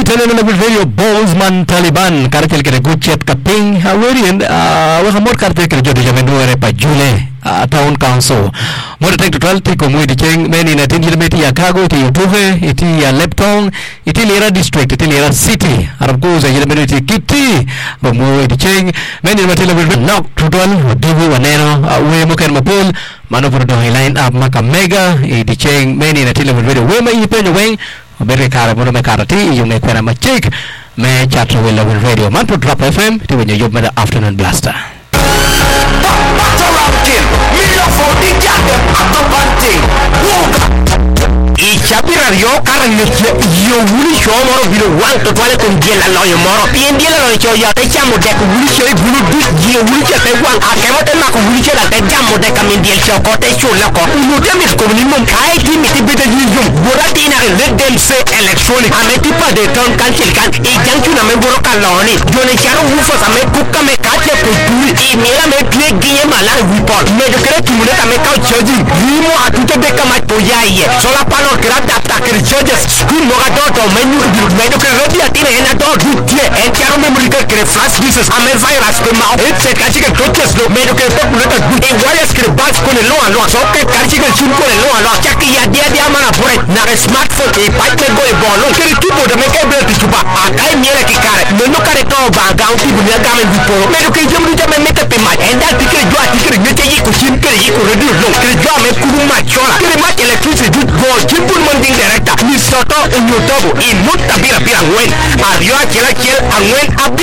tena na video Bosman Taliban kartel kere guchet kaping hawerian wakamor kartel kere jodoh jaman dua pa Jule tahun kanso mora tek total ti ko di cheng meni na tin limiti ya kago ti utuhe iti ya Leptong iti lera district iti lera city arab ko za yele ti kiti ba mo di cheng meni na tila video knock total dubu waneno we mo ken mapul mano por do line up maka mega di cheng meni na tila video we ma ipenyo weng bere kara mo me karati yung me kwera machik me chat with level radio man pro drop fm ti wenye yob me afternoon blaster Chapira yo karang yo wuli show moro bilo wang to toile kon gela lo yo moro bien dia lo yo ya te chamo de ko wuli show bulu du yo wuli che te wang a ke mo te ma ko wuli che la te chamo de ka min dia show ko te show la ko no te mi ko ni mom kai ti mi ti beta ni yo bora ti na let them say electronic a me ti pa de ton cancel kan e janchu na me boro ka lo ni yo ne charo wu fa sa me ku ka me ka te ko du e mira me play game mala report me de kre tu mo ka me ka choji ni mo a tu te de ka ma to ya ye so la palo attack the judges school no gato menu menu que rodia tiene en ato dutie en chiaro memory que flash dices a me virus que ma et se cachi que toches lo menu que to no e guardias que bas con el lo so que cachi que chun con el lo ya que ya dia mana por na smartphone e pa me go e bolo que el tipo de me que ver tu pa acá mira que cara no care to ba ga un tipo de ga me tipo menu que yo me mete pe ma en da que yo a ti que me te yi ko chin que yi ko radio lo que yo me ku ma chola que ma electricity go tipo manding director ni soto en YouTube y muta pira wen adiós a quien a wen